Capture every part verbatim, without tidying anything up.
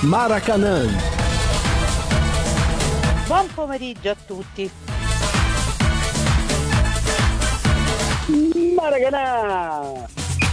Maracanã. Buon pomeriggio a tutti. Maracanã.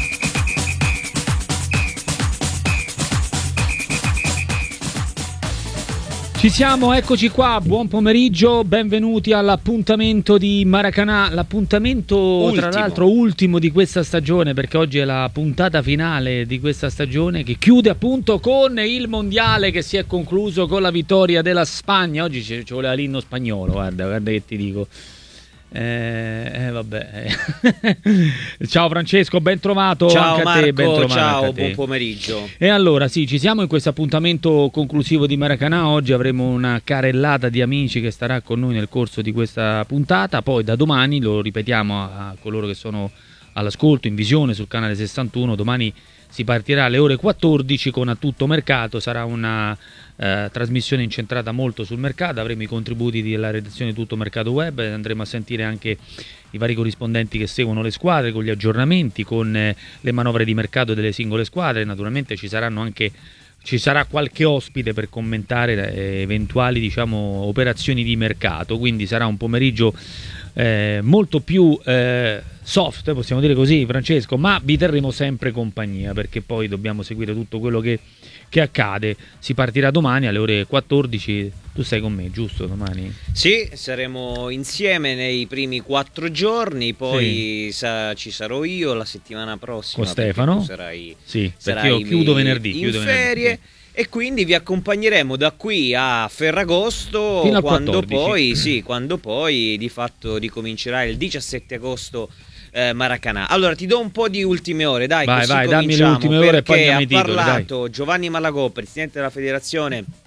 Ci siamo, eccoci qua, buon pomeriggio, benvenuti all'appuntamento di Maracanã, l'appuntamento ultimo. Tra l'altro ultimo di questa stagione, perché oggi è la puntata finale di questa stagione che chiude appunto con il mondiale che si è concluso con la vittoria della Spagna. Oggi ci, ci voleva l'inno spagnolo, guarda, guarda che ti dico. Eh, eh vabbè. Ciao Francesco, ben trovato. Ciao anche Marco, a te, ben trovato ciao, anche a te. buon pomeriggio. E allora sì, ci siamo in questo appuntamento conclusivo di Maracanã. Oggi avremo una carrellata di amici che starà con noi nel corso di questa puntata. Poi da domani, lo ripetiamo a coloro che sono all'ascolto in visione sul canale sessantuno, domani si partirà alle ore quattordici con A Tutto Mercato. Sarà una eh, trasmissione incentrata molto sul mercato, avremo i contributi della redazione Tutto Mercato Web, andremo a sentire anche i vari corrispondenti che seguono le squadre con gli aggiornamenti, con eh, le manovre di mercato delle singole squadre. Naturalmente ci saranno anche ci sarà qualche ospite per commentare eh, eventuali, diciamo, operazioni di mercato, quindi sarà un pomeriggio eh, molto più eh, soft, possiamo dire così, Francesco, ma vi terremo sempre compagnia, perché poi dobbiamo seguire tutto quello che, che accade. Si partirà domani alle ore quattordici. Tu sei con me, giusto, domani? Sì, saremo insieme nei primi quattro giorni, poi sì. sa, ci sarò io la settimana prossima. Con Stefano? Tu sarai, sì, sarai perché io chiudo venerdì. In chiudo ferie. Venerdì. E quindi vi accompagneremo da qui a Ferragosto, fino al quando quattordici. poi, sì, quando poi di fatto ricomincerà il diciassette agosto eh, Maracanã. Allora ti do un po' di ultime ore, dai, vai, così vai, dammi le cominciamo, ultime ore e poi perché andiamo ha i titoli, parlato dai. Giovanni Malagò, presidente della federazione